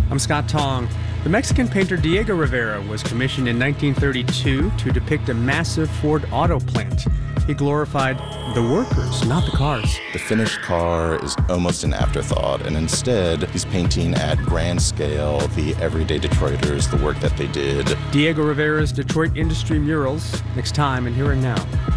I'm Scott Tong. The Mexican painter Diego Rivera was commissioned in 1932 to depict a massive Ford auto plant. He glorified the workers, not the cars. The finished car is almost an afterthought, and instead, he's painting at grand scale the everyday Detroiters, the work that they did. Diego Rivera's Detroit Industry Murals, next time in Here and Now.